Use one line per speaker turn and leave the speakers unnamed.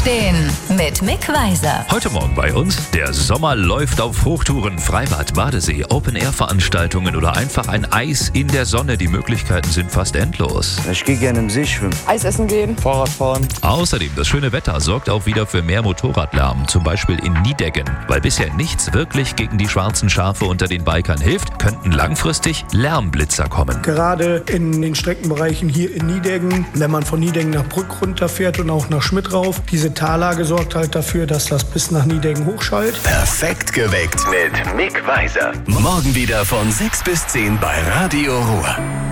Aufstehen mit Mick Weiser.
Heute Morgen bei uns, der Sommer läuft auf Hochtouren, Freibad, Badesee, Open-Air-Veranstaltungen oder einfach ein Eis in der Sonne. Die Möglichkeiten sind fast endlos.
Ich gehe gerne im See schwimmen.
Eis essen gehen.
Fahrrad fahren.
Außerdem, das schöne Wetter sorgt auch wieder für mehr Motorradlärm, zum Beispiel in Nideggen. Weil bisher nichts wirklich gegen die schwarzen Schafe unter den Bikern hilft, könnten langfristig Lärmblitzer kommen.
Gerade in den Streckenbereichen hier in Nideggen, wenn man von Nideggen nach Brück runterfährt und auch nach Schmidt rauf, diese Tallage sorgt halt dafür, dass das bis nach Nideggen hochschallt.
Perfekt geweckt mit Mick Weiser. Morgen wieder von 6 bis 10 bei Radio Ruhr.